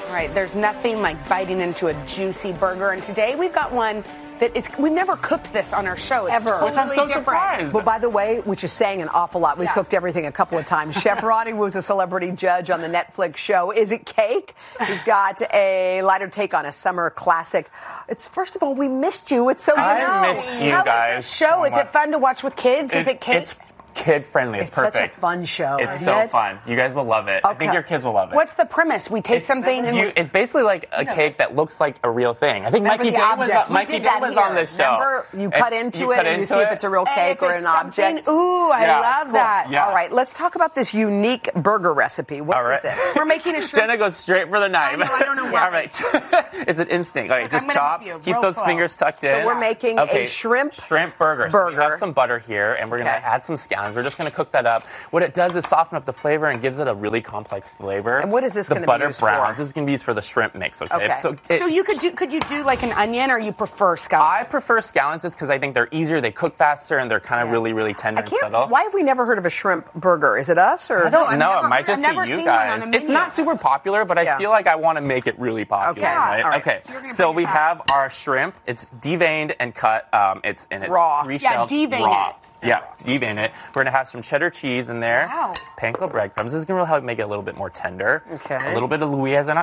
Right. There's nothing like biting into a juicy burger. And today we've got one that is, we've never cooked this on our show. It's ever. Totally Which I'm so different. surprised. Well, by the way, which is saying an awful lot. We cooked everything a couple of times. Chef Ronnie was a celebrity judge on the Netflix show Is It Cake? He's got a lighter take on a summer classic. It's, first of all, we missed you. It's so good. I miss you How guys. is this show? So Is it fun to watch with kids? Is it cake? It's kid friendly. It's perfect. Such a fun show. It's isn't so it? fun. You guys will love it. I think your kids will love it. What's the premise? We taste something and It's basically like a cake that looks like a real thing. I think Remember Mikey the Day objects. was, Mikey Day was on this show. Remember, you cut into it and you see if it's a real And cake if or it's an object. something- Ooh, I love Cool. that. Yeah. All right, let's talk about this unique burger recipe. What is it? We're making a shrimp. Jenna goes straight for the knife. I don't know why. All right. It's an instinct. Okay, just I'm gonna chop. help you. Keep Real those slow. fingers tucked in. So we're making a shrimp burger. So we burger. have some butter here, and we're going to add some scallions. We're just going to cook that up. What it does is soften up the flavor and gives it a really complex flavor. And what is this gonna The be butter used browns. for? This is going to be used for the shrimp mix. Okay. Okay. So you could you do like an onion, or you prefer scallions? I prefer scallions just because I think they're easier, they cook faster, and they're kind of really, really tender and subtle. Why have we never heard of a shrimp burger? Is it us or? I don't know. never- It might just I've never be you seen one on guys. a It's menu. not super popular, but I Yeah. feel like I want to make it really popular. Okay. Right? All right. Okay. You're gonna So bring we it back. have our shrimp. It's deveined and cut. It's Raw. three-shelled devein raw. it. Yeah, devein it. We're gonna have some cheddar cheese in there. Wow. Panko breadcrumbs. This is gonna really help make it a little bit more tender. Okay. A little bit of Louisiana.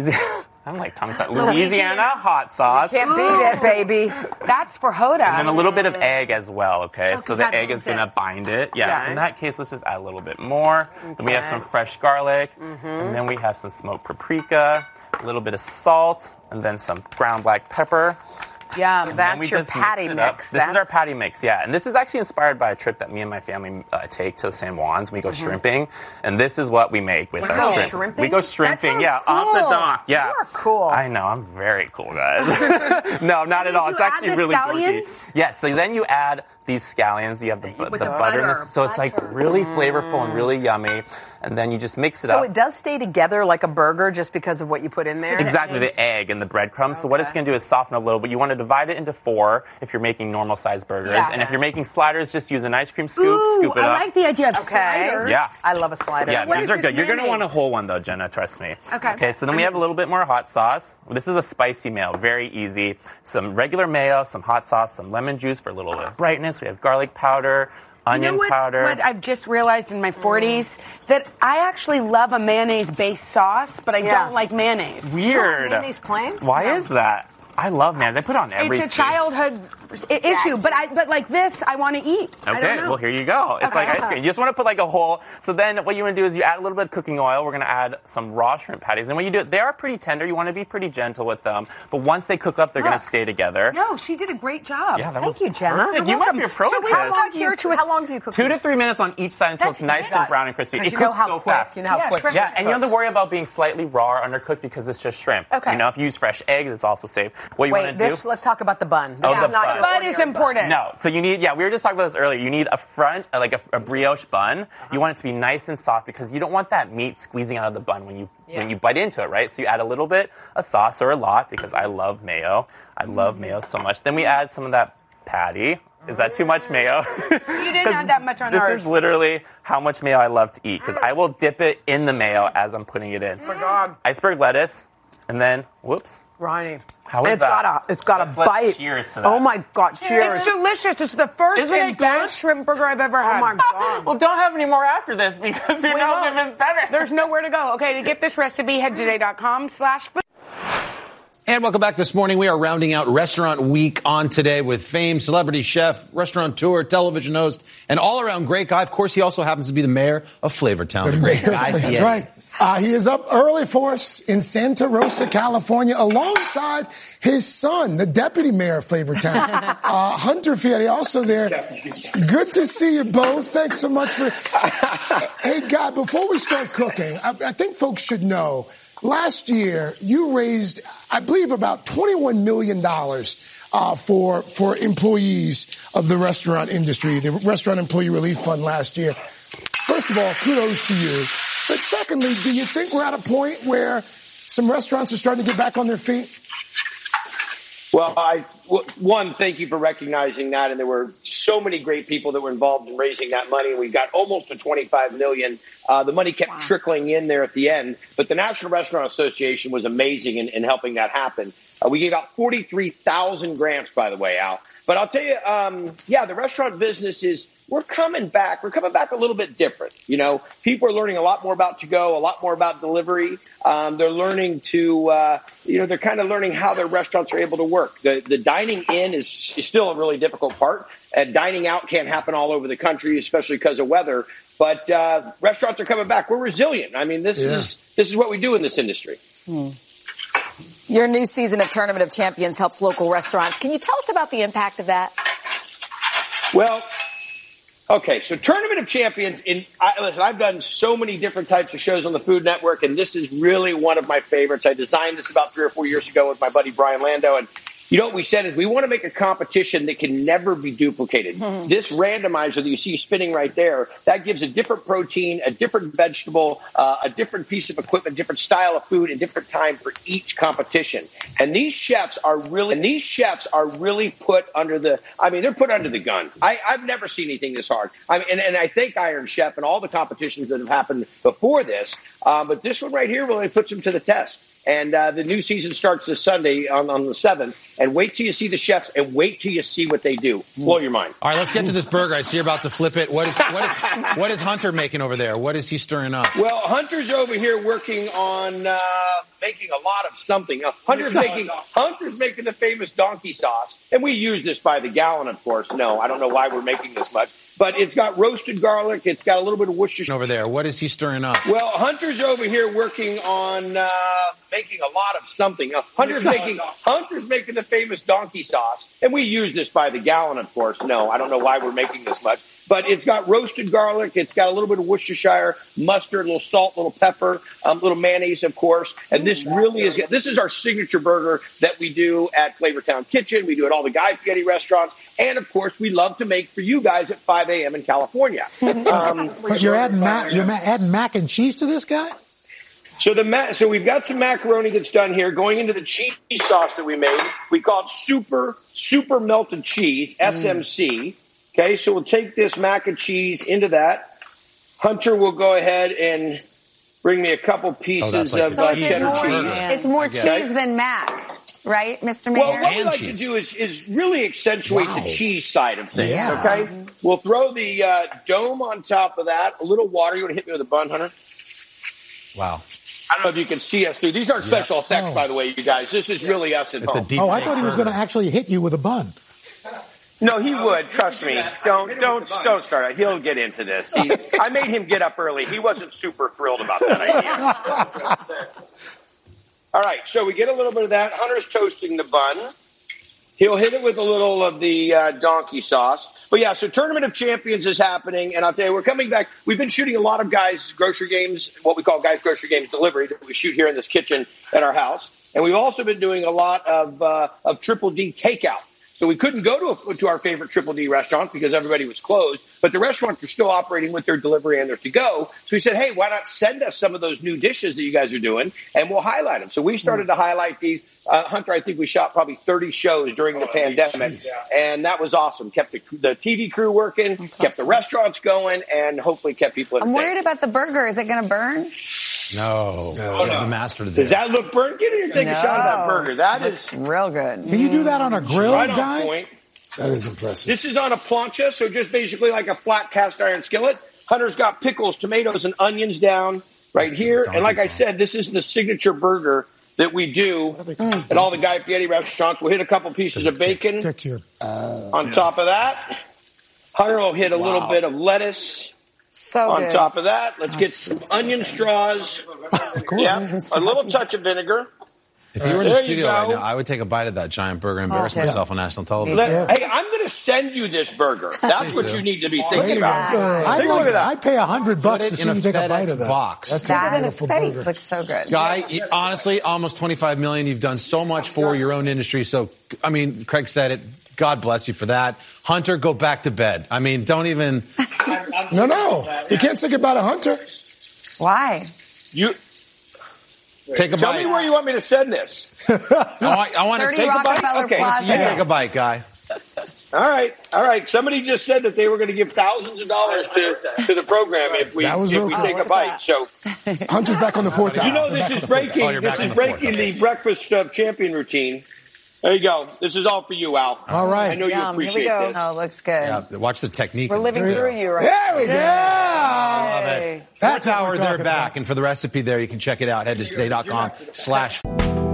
I'm like tongue-tied. Louisiana hot sauce. Can't beat it, baby. That's for Hoda. And then a little bit of egg as well, okay? So 'cause the that egg is binds going to it. bind it. Yeah. Okay. In that case, let's just add a little bit more. Then we have some fresh garlic. And then we have some smoked paprika, a little bit of salt, and then some ground black pepper. Yum. And That's we your just patty mix it up. mix. This is our patty mix, yeah. And this is actually inspired by a trip that me and my family take to San Juan's. We go shrimping, and this is what we make with our shrimp. Shrimping? We go shrimping, That sounds off the cool. dock. Yeah. You are cool. I know, I'm very cool, guys. No, not at all. you It's add actually the really scallions? dorky. Yeah, so then you add these scallions. You have the With the butter in butter. this. So it's like really flavorful and really yummy. And then you just mix it So up. it does stay together like a burger just because of what you put in there? Exactly, the egg and the breadcrumbs. So what it's going to do is soften a little, but you want to divide it into 4 if you're making normal sized burgers. Yeah. And if you're making sliders, just use an ice cream scoop, Ooh, scoop it I up. like the idea of Okay. sliders. Yeah. I love a slider. Yeah, What these is are this good. You're going to want a mayonnaise? whole one, though, Jenna. Trust me. Okay. Okay, so then we have a little bit more hot sauce. This is a spicy mayo. Very easy. Some regular mayo, some hot sauce, some lemon juice for a little bit of brightness. We have garlic powder, onion powder. What I've just realized in my 40s? That I actually love a mayonnaise-based sauce, but I don't like mayonnaise. Weird. Mayonnaise plain? Why is that? I love mayonnaise. I put it on everything. It's a childhood issue, but like this, I want to eat. I Okay, don't know. well, here you go. It's like ice cream. You just want to put like a whole. So then what you want to do is you add a little bit of cooking oil. We're going to add some raw shrimp patties. And when you do it, they are pretty tender. You want to be pretty gentle with them. But once they cook up, they're going to stay together. No, she did a great job. Yeah, that Thank was you, Jenna. perfect. You must be a pro So at we this. have got here to How long do you cook 2 to these? 3 minutes on each side until That's it's nice good. and brown and crispy. Because It you know cooks how so quick. fast. You know how Yeah, quick. shrimp Yeah, and you don't have to cooks. worry about being slightly raw or undercooked because it's just shrimp. Okay. You know, if you use fresh eggs, it's also safe. What you want Wait, to do? let's talk about the bun. Oh, This the is not bun. your Bun ordinary is important. No, so you need, we were just talking about this earlier. You need a front, like a brioche bun. You want it to be nice and soft because you don't want that meat squeezing out of the bun when you bite into it, right? So you add a little bit of sauce or a lot because I love mayo. I love mayo so much. Then we add some of that patty. Is that too much mayo? You didn't add that much on This ours. is literally how much mayo I love to eat because I will dip it in the mayo as I'm putting it in. Oh my God. Iceberg lettuce, and then, whoops. Ronnie. How is It's that? got a Let's bite. cheers to that. Oh my God, cheers. It's delicious. It's the first Isn't and it best good? shrimp burger I've ever had. Oh my God. Well, don't have any more after this because who We knows won't. if it's better. There's nowhere to go. Okay, to get this recipe, head to today.com/food. And welcome back this morning. We are rounding out Restaurant Week on today with famed celebrity chef, restaurateur, television host, and all-around great guy. Of course, he also happens to be the mayor of Flavortown. The mayor, that's right. He is up early for us in Santa Rosa, California, alongside his son, the deputy mayor of Flavortown, Hunter Fieri, also there. Good to see you both. Thanks so much for. Hey, Guy, before we start cooking, I think folks should know. Last year, you raised, I believe, about $21 million for employees of the restaurant industry, the Restaurant Employee Relief Fund last year. First of all, kudos to you. But secondly, do you think we're at a point where some restaurants are starting to get back on their feet? Well, one, thank you for recognizing that. And there were so many great people that were involved in raising that money. We got almost to $25 million. The money kept trickling in there at the end. But the National Restaurant Association was amazing in helping that happen. We gave out 43,000 grants, by the way, Al. But I'll tell you, the restaurant business we're coming back. We're coming back a little bit different. You know, people are learning a lot more about to-go, a lot more about delivery. They're learning to, they're kind of learning how their restaurants are able to work. The dining in is still a really difficult part. Dining out can't happen all over the country, especially because of weather. But restaurants are coming back. We're resilient. I mean, this is what we do in this industry. Your new season of Tournament of Champions helps local restaurants. Can you tell us about the impact of that? Well, okay, so Tournament of Champions, listen, I've done so many different types of shows on the Food Network, and this is really one of my favorites. I designed this about 3 or 4 years ago with my buddy Brian Lando, and you know what we said is we want to make a competition that can never be duplicated. Mm-hmm. This randomizer that you see spinning right there, that gives a different protein, a different vegetable, a different piece of equipment, different style of food, and different time for each competition. And these chefs are really put under they're put under the gun. I've never seen anything this hard. And I thank Iron Chef and all the competitions that have happened before this. But this one right here really puts them to the test. And the new season starts this Sunday on the 7th. And wait till you see the chefs and wait till you see what they do. Blow your mind. All right, let's get to this burger. I see you're about to flip it. What is Hunter making over there? What is he stirring up? Well, Hunter's over here working on making a lot of something. Hunter's making the famous donkey sauce. And we use this by the gallon, of course. No, I don't know why we're making this much. But it's got roasted garlic. It's got a little bit of Worcestershire. Over there, what is he stirring up? Well, Hunter's over here working on making a lot of something. Hunter's making the famous donkey sauce. And we use this by the gallon, of course. No, I don't know why we're making this much. But it's got roasted garlic. It's got a little bit of Worcestershire, mustard, a little salt, a little pepper, a little mayonnaise, of course. And this is our signature burger that we do at Flavortown Kitchen. We do at all the Guy Fieri restaurants. And, of course, we love to make for you guys at 5 a.m. in California. But you're adding mac and cheese to this guy? So we've got some macaroni that's done here going into the cheese sauce that we made. We call it super melted cheese, SMC. Okay, so we'll take this mac and cheese into that. Hunter will go ahead and bring me a couple pieces of cheddar cheese. It's more cheese than mac. Right, Mr. Mayor? Well, what we like to do is really accentuate the cheese side of things, okay? We'll throw the dome on top of that, a little water. You want to hit me with a bun, Hunter? Wow. I don't know if you can see us through. These aren't special effects, by the way, you guys. This is really us at home. I thought he was going to actually hit you with a bun. No, he would. Trust me. Don't start it. He'll get into this. I made him get up early. He wasn't super thrilled about that idea. All right, so we get a little bit of that. Hunter's toasting the bun. He'll hit it with a little of the donkey sauce. But, yeah, so Tournament of Champions is happening, and I'll tell you, we're coming back. We've been shooting a lot of Guys Grocery Games, what we call Guys Grocery Games delivery, that we shoot here in this kitchen at our house. And we've also been doing a lot of Triple D takeout. So we couldn't go to our favorite Triple D restaurant because everybody was closed, but the restaurants were still operating with their delivery and their to-go. So we said, hey, why not send us some of those new dishes that you guys are doing, and we'll highlight them. So we started to highlight these. Hunter, I think we shot probably 30 shows during the pandemic, and that was awesome. Kept the TV crew working, kept the restaurants going, and hopefully kept people entertained. I'm worried about the burger. Is it going to burn? No. The master Does that look burnt? Get in here and take a shot of that burger. That is real good. Can you do that on a grill, right on guy? point. That is impressive. This is on a plancha, so just basically like a flat cast iron skillet. Hunter's got pickles, tomatoes, and onions down right here. And like I said, this is the signature burger that we do at all the Guy Fieri restaurants. We'll hit a couple pieces of bacon on top of that. Hunter will hit a little bit of lettuce on top of that. Let's get some onion straws. Yeah, a little touch of vinegar. If you were in the studio right now, I would take a bite of that giant burger and embarrass myself on national television. Hey, I'm going to send you this burger. That's what you need to be thinking about. Take a look at that. I'd pay $100 to see you take a bite of that. Box. That's that a in his face looks so good. Guy, honestly, almost $25 million. You've done so much for your own industry. So, I mean, Craig said it. God bless you for that. Hunter, go back to bed. I mean, don't even. No. You can't say goodbye to Hunter. Why? Take a Tell bite. me where you want me to send this. I want to 30 take a bite. Rockefeller Okay. Plaza. You take a bite, Guy. All right. Somebody just said that they were going to give thousands of dollars to the program if we That was real cool. take a bite. So Hunter's back on the fourth hour. you know this is breaking. Oh, you're This back on is the fourth. breaking the breakfast champion routine. There you go. This is all for you, Al. All right. I know you Yum. Here we appreciate go. this. Oh, looks good. Yeah, watch the technique. We're living through you right There we go. Hey. That's Fourth hour, what we're they're talking back. about. And for the recipe there, you can check it out. Head to today.com/.